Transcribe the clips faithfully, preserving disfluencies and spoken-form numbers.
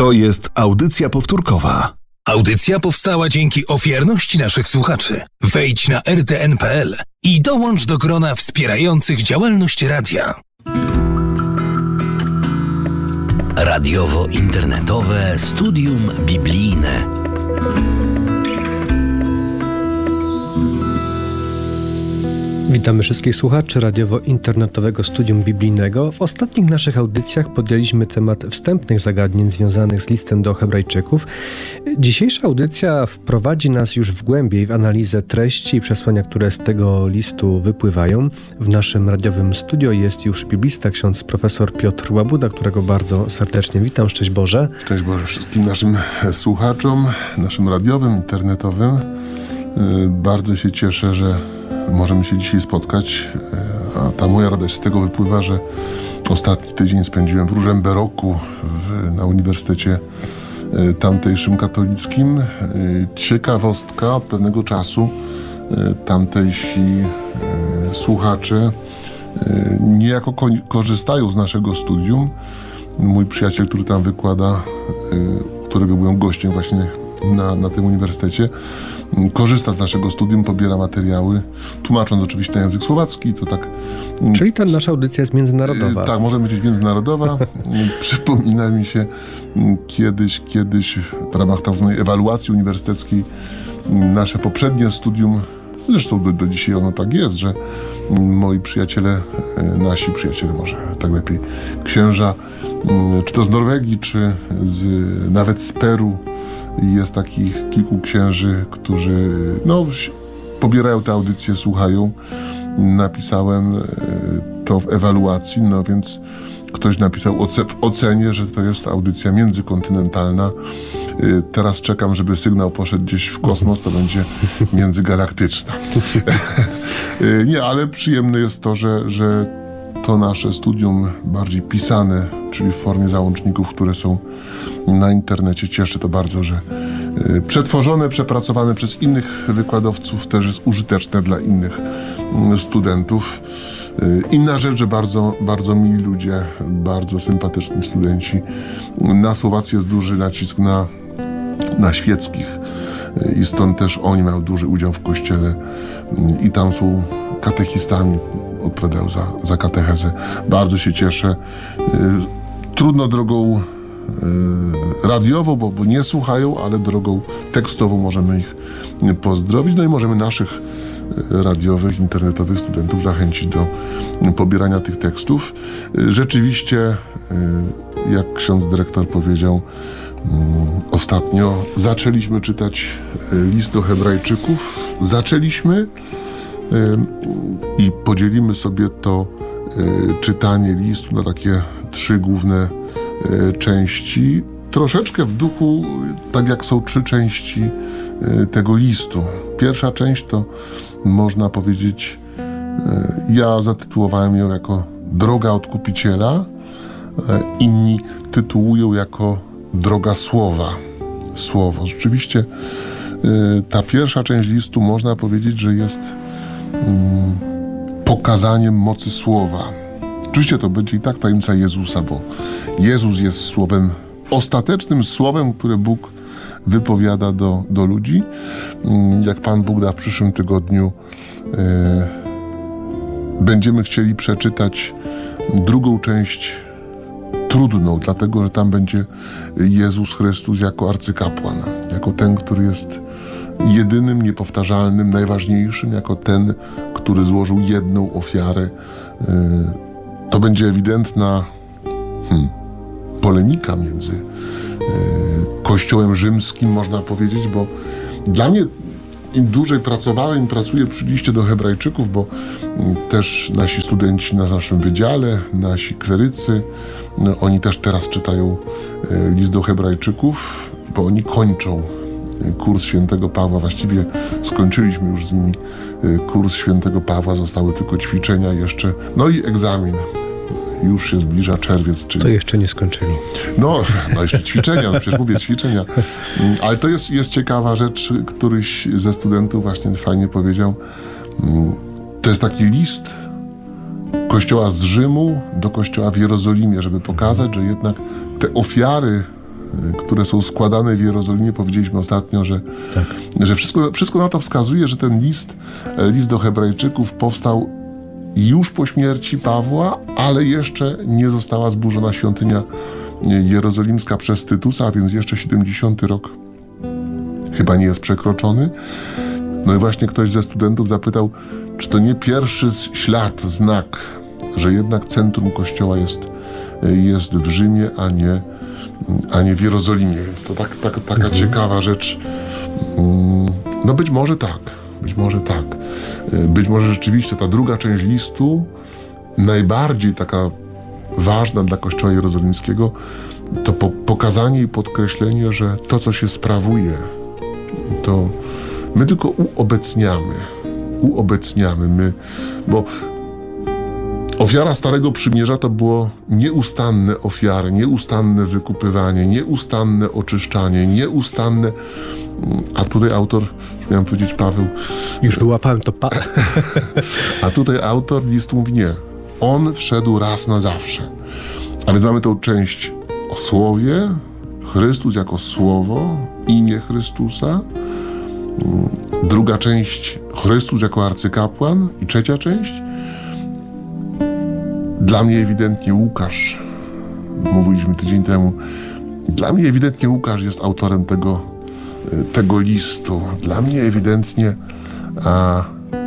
To jest audycja powtórkowa. Audycja powstała dzięki ofiarności naszych słuchaczy. Wejdź na er te en kropka pe el i dołącz do grona wspierających działalność radia. Radiowo-internetowe studium biblijne. Witamy wszystkich słuchaczy radiowo-internetowego studium biblijnego. W ostatnich naszych audycjach podjęliśmy temat wstępnych zagadnień związanych z listem do Hebrajczyków. Dzisiejsza audycja wprowadzi nas już w głębiej w analizę treści i przesłania, które z tego listu wypływają. W naszym radiowym studio jest już biblista, ksiądz profesor Piotr Łabuda, którego bardzo serdecznie witam. Szczęść Boże. Szczęść Boże wszystkim naszym słuchaczom, naszym radiowym, internetowym. Bardzo się cieszę, że możemy się dzisiaj spotkać, a ta moja radość z tego wypływa, że ostatni tydzień spędziłem w Rużomberoku w, na Uniwersytecie tamtejszym katolickim. Ciekawostka, od pewnego czasu tamtejsi słuchacze niejako korzystają z naszego studium. Mój przyjaciel, który tam wykłada, którego byłem gościem właśnie na, na tym uniwersytecie, korzysta z naszego studium, pobiera materiały, tłumacząc oczywiście na język słowacki, to tak... Czyli ta nasza audycja jest międzynarodowa. Tak, może być międzynarodowa. Przypomina mi się kiedyś, kiedyś w ramach tak zwanej ewaluacji uniwersyteckiej nasze poprzednie studium, zresztą do, do dzisiaj ono tak jest, że moi przyjaciele, nasi przyjaciele może tak lepiej, księża, czy to z Norwegii, czy z, nawet z Peru, jest takich kilku księży, którzy no, pobierają te audycje, słuchają. Napisałem to w ewaluacji, no więc ktoś napisał oce- w ocenie, że to jest audycja międzykontynentalna. Teraz czekam, żeby sygnał poszedł gdzieś w kosmos, to będzie międzygalaktyczna. Nie, ale przyjemne jest to, że, że to nasze studium bardziej pisane, czyli w formie załączników, które są na internecie. Cieszy to bardzo, że przetworzone, przepracowane przez innych wykładowców też jest użyteczne dla innych studentów. Inna rzecz, że bardzo, bardzo mili ludzie, bardzo sympatyczni studenci. Na Słowacji jest duży nacisk na, na świeckich i stąd też oni mają duży udział w kościele i tam są katechistami, odpowiadają za, za katechezę. Bardzo się cieszę. Trudno drogą radiową, bo, bo nie słuchają, ale drogą tekstową możemy ich pozdrowić. No i możemy naszych radiowych, internetowych studentów zachęcić do pobierania tych tekstów. Rzeczywiście, jak ksiądz dyrektor powiedział, ostatnio zaczęliśmy czytać list do Hebrajczyków. Zaczęliśmy i podzielimy sobie to czytanie listu na takie trzy główne części. Troszeczkę w duchu, tak jak są trzy części tego listu. Pierwsza część to, można powiedzieć, ja zatytułowałem ją jako Droga Odkupiciela, inni tytułują jako Droga Słowa. Słowo. Rzeczywiście ta pierwsza część listu, można powiedzieć, że jest pokazaniem mocy Słowa. Oczywiście to będzie i tak tajemnica Jezusa, bo Jezus jest słowem, ostatecznym słowem, które Bóg wypowiada do, do ludzi. Jak Pan Bóg da w przyszłym tygodniu, e, będziemy chcieli przeczytać drugą część trudną, dlatego że tam będzie Jezus Chrystus jako arcykapłan, jako ten, który jest jedynym, niepowtarzalnym, najważniejszym, jako ten, który złożył jedną ofiarę. E, to będzie ewidentna hmm, polemika między e, Kościołem rzymskim, można powiedzieć, bo dla mnie im dłużej pracowałem, im pracuję przy liście do Hebrajczyków, bo też nasi studenci na naszym wydziale, nasi klerycy, no, oni też teraz czytają list do Hebrajczyków, bo oni kończą kurs świętego Pawła. Właściwie skończyliśmy już z nimi kurs świętego Pawła, zostały tylko ćwiczenia jeszcze, no i egzamin. Już się zbliża czerwiec. Czyli... To jeszcze nie skończyli. No, no jeszcze ćwiczenia, no przecież mówię ćwiczenia. Ale to jest, jest ciekawa rzecz, któryś ze studentów właśnie fajnie powiedział. To jest taki list kościoła z Rzymu do kościoła w Jerozolimie, żeby pokazać, że jednak te ofiary które są składane w Jerozolimie. Powiedzieliśmy ostatnio, że, Tak. że wszystko, wszystko na to wskazuje, że ten list, list do Hebrajczyków powstał już po śmierci Pawła, ale jeszcze nie została zburzona świątynia jerozolimska przez Tytusa, a więc jeszcze siedemdziesiąty rok chyba nie jest przekroczony. No i właśnie ktoś ze studentów zapytał, czy to nie pierwszy ślad, znak, że jednak centrum Kościoła jest, jest w Rzymie, a nie, a nie w Jerozolimie. Więc to tak, tak, taka mhm. ciekawa rzecz. No być może tak, być może tak. Być może rzeczywiście ta druga część listu, najbardziej taka ważna dla Kościoła jerozolimskiego, to po, pokazanie i podkreślenie, że to, co się sprawuje, to my tylko uobecniamy. Uobecniamy my, bo ofiara Starego Przymierza to było nieustanne ofiary, nieustanne wykupywanie, nieustanne oczyszczanie, nieustanne... A tutaj autor, już miałem powiedzieć Paweł... Już wyłapałem to pa... A tutaj autor listu mówi nie. On wszedł raz na zawsze. A więc mamy tą część o Słowie, Chrystus jako Słowo, imię Chrystusa. Druga część Chrystus jako arcykapłan. I trzecia część dla mnie ewidentnie Łukasz. Mówiliśmy tydzień temu. Dla mnie ewidentnie Łukasz jest autorem tego, tego listu. Dla mnie ewidentnie a,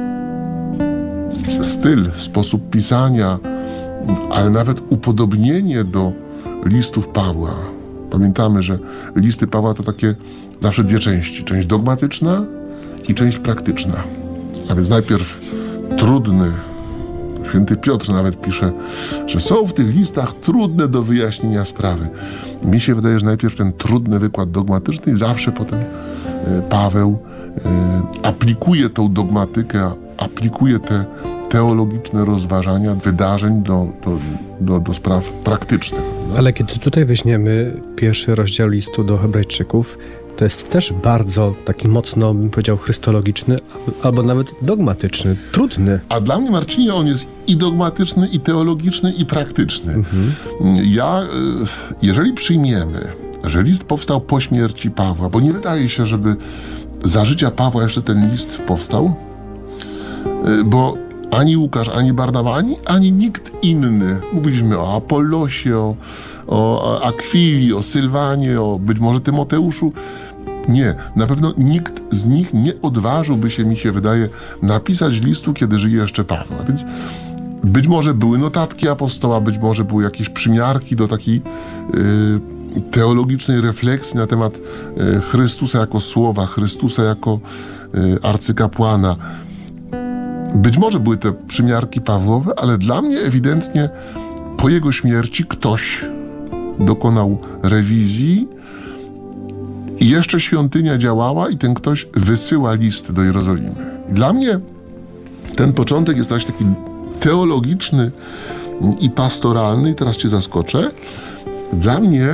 styl, sposób pisania, ale nawet upodobnienie do listów Pawła. Pamiętamy, że listy Pawła to takie zawsze dwie części. Część dogmatyczna i część praktyczna. A więc najpierw trudny, święty Piotr nawet pisze, że są w tych listach trudne do wyjaśnienia sprawy. Mi się wydaje, że najpierw ten trudny wykład dogmatyczny i zawsze potem Paweł aplikuje tą dogmatykę, aplikuje te teologiczne rozważania wydarzeń do, do, do, do spraw praktycznych. Ale kiedy tutaj weźmiemy pierwszy rozdział listu do Hebrajczyków, to jest też bardzo taki mocno, bym powiedział, chrystologiczny, albo nawet dogmatyczny, trudny. A dla mnie, Marcinie, on jest i dogmatyczny, i teologiczny, i praktyczny. Mhm. Ja, jeżeli przyjmiemy, że list powstał po śmierci Pawła, bo nie wydaje się, żeby za życia Pawła jeszcze ten list powstał, bo ani Łukasz, ani Barnaba, ani, ani nikt inny, mówiliśmy o Apollosie, o, o Akwili, o Sylwanie, o być może Tymoteuszu, nie, na pewno nikt z nich nie odważyłby się, mi się wydaje, napisać listu, kiedy żyje jeszcze Paweł. A więc być może były notatki apostoła, być może były jakieś przymiarki do takiej yy, teologicznej refleksji na temat yy, Chrystusa jako Słowa, Chrystusa jako yy, arcykapłana. Być może były te przymiarki Pawłowe, ale dla mnie ewidentnie po jego śmierci ktoś dokonał rewizji i jeszcze świątynia działała i ten ktoś wysyła list do Jerozolimy. I dla mnie ten początek jest też taki teologiczny i pastoralny. I teraz cię zaskoczę. Dla mnie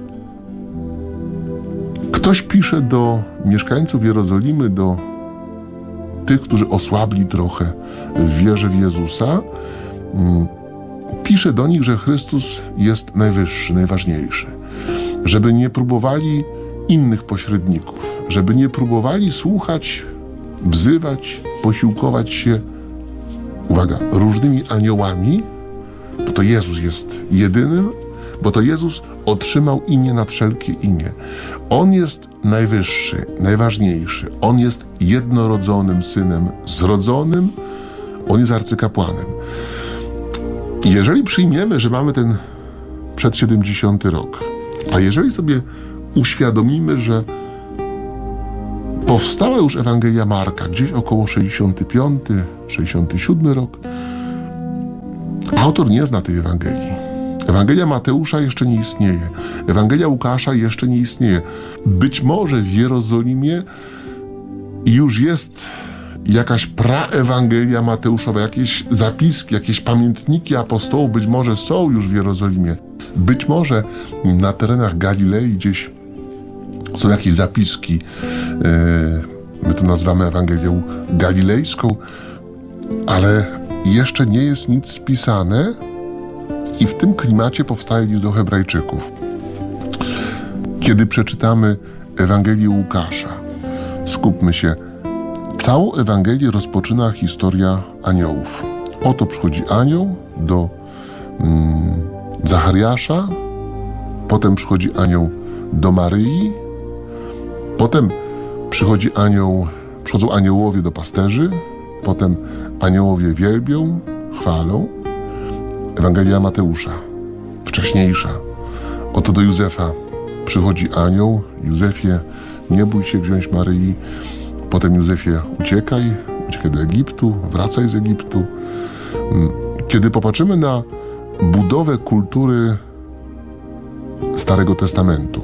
ktoś pisze do mieszkańców Jerozolimy, do tych, którzy osłabli trochę w wierze w Jezusa, pisze do nich, że Chrystus jest najwyższy, najważniejszy. Żeby nie próbowali innych pośredników, żeby nie próbowali słuchać, wzywać, posiłkować się, uwaga, różnymi aniołami, bo to Jezus jest jedynym, bo to Jezus otrzymał imię nad wszelkie imię. On jest najwyższy, najważniejszy. On jest jednorodzonym Synem, zrodzonym. On jest arcykapłanem. I jeżeli przyjmiemy, że mamy ten przedsiedemdziesiąty rok, a jeżeli sobie uświadomimy, że powstała już Ewangelia Marka, gdzieś około sześćdziesiąty piąty, sześćdziesiąty siódmy rok, autor nie zna tej Ewangelii. Ewangelia Mateusza jeszcze nie istnieje. Ewangelia Łukasza jeszcze nie istnieje. Być może w Jerozolimie już jest jakaś praewangelia Mateuszowa, jakieś zapiski, jakieś pamiętniki apostołów być może są już w Jerozolimie. Być może na terenach Galilei gdzieś są jakieś zapiski, my to nazywamy Ewangelią Galilejską, ale jeszcze nie jest nic spisane i w tym klimacie powstaje list do Hebrajczyków. Kiedy przeczytamy Ewangelię Łukasza, skupmy się, całą Ewangelię rozpoczyna historia aniołów. Oto przychodzi anioł do mm, Zachariasza, potem przychodzi anioł do Maryi, potem przychodzi anioł, przychodzą aniołowie do pasterzy, potem aniołowie wielbią, chwalą. Ewangelia Mateusza, wcześniejsza. Oto do Józefa przychodzi anioł. Józefie, nie bój się wziąć Maryi. Potem Józefie, uciekaj, uciekaj do Egiptu, wracaj z Egiptu. Kiedy popatrzymy na budowę kultury Starego Testamentu,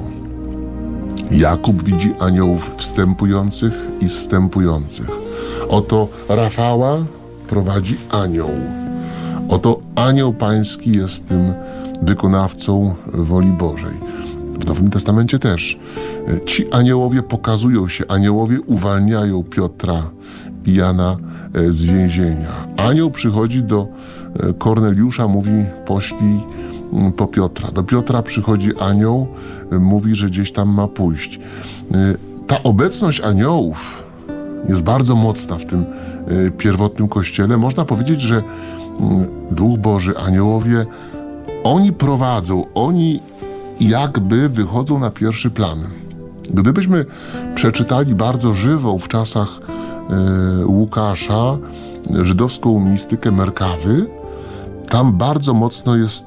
Jakub widzi aniołów wstępujących i zstępujących. Oto Rafała prowadzi anioł. Oto anioł pański jest tym wykonawcą woli Bożej. W Nowym Testamencie też. Ci aniołowie pokazują się, aniołowie uwalniają Piotra i Jana z więzienia. Anioł przychodzi do Korneliusza, mówi, poślij po Piotra. Do Piotra przychodzi anioł, mówi, że gdzieś tam ma pójść. Ta obecność aniołów jest bardzo mocna w tym pierwotnym Kościele. Można powiedzieć, że Duch Boży, aniołowie, oni prowadzą, oni jakby wychodzą na pierwszy plan. Gdybyśmy przeczytali bardzo żywą w czasach y, Łukasza żydowską mistykę Merkawy, tam bardzo mocno jest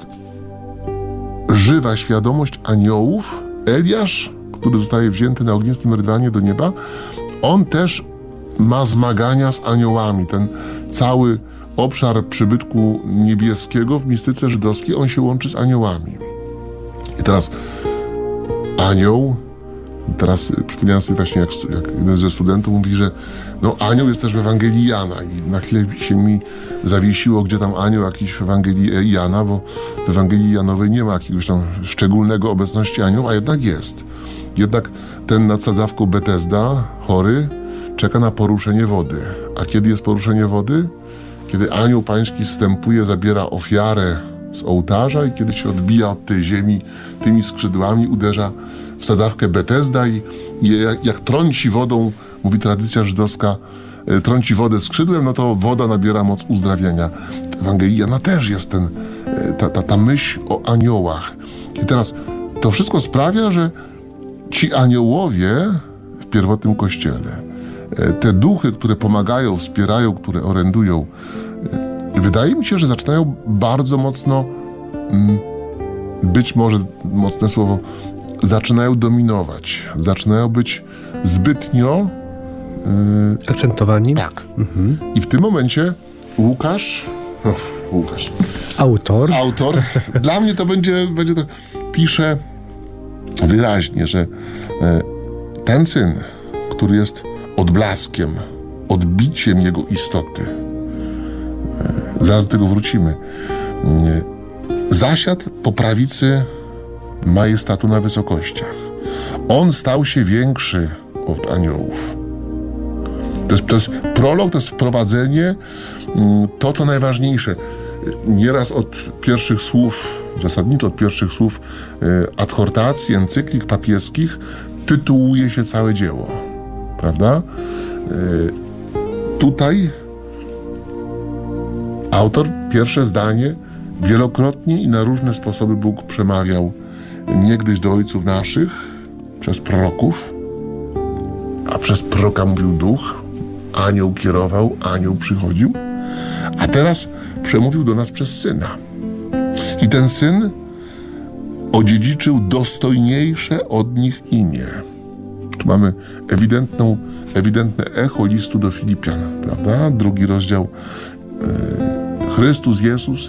żywa świadomość aniołów. Eliasz, który zostaje wzięty na ognistym rydwanie do nieba, on też ma zmagania z aniołami. Ten cały obszar przybytku niebieskiego w mistyce żydowskiej, on się łączy z aniołami. I teraz anioł, teraz przypomniałem sobie właśnie, jak, jak jeden ze studentów mówi, że no anioł jest też w Ewangelii Jana i na chwilę się mi zawiesiło, gdzie tam anioł jakiś w Ewangelii Jana, bo w Ewangelii Janowej nie ma jakiegoś tam szczególnego obecności anioła, a jednak jest. Jednak ten nad sadzawką Betesda, chory, czeka na poruszenie wody. A kiedy jest poruszenie wody? Kiedy anioł pański zstępuje, zabiera ofiarę z ołtarza i kiedy się odbija od tej ziemi tymi skrzydłami, uderza w sadzawkę Betesda i, i jak, jak trąci wodą, mówi tradycja żydowska, trąci wodę skrzydłem, no to woda nabiera moc uzdrawiania. W Ewangelii Jana też jest ten, ta, ta, ta myśl o aniołach. I teraz to wszystko sprawia, że ci aniołowie w pierwotnym Kościele, te duchy, które pomagają, wspierają, które orędują, wydaje mi się, że zaczynają bardzo mocno, być może mocne słowo, zaczynają dominować, zaczynają być zbytnio Yy, akcentowani. Tak. Mhm. I w tym momencie Łukasz, oh, Łukasz, autor, autor dla mnie to będzie, będzie to, pisze wyraźnie, że e, ten syn, który jest odblaskiem, odbiciem jego istoty, e, zaraz do tego wrócimy, e, zasiadł po prawicy majestatu na wysokościach. On stał się większy od aniołów. To jest, to jest prolog, to jest wprowadzenie, to co najważniejsze. Nieraz od pierwszych słów, zasadniczo od pierwszych słów adhortacji, encyklik papieskich tytułuje się całe dzieło. Prawda? Tutaj autor, pierwsze zdanie, wielokrotnie i na różne sposoby Bóg przemawiał niegdyś do ojców naszych przez proroków, a przez proroka mówił Duch, anioł kierował, anioł przychodził, a teraz przemówił do nas przez Syna. I ten Syn odziedziczył dostojniejsze od nich imię. Tu mamy ewidentną, ewidentne echo listu do Filipian, prawda? Drugi rozdział. Chrystus Jezus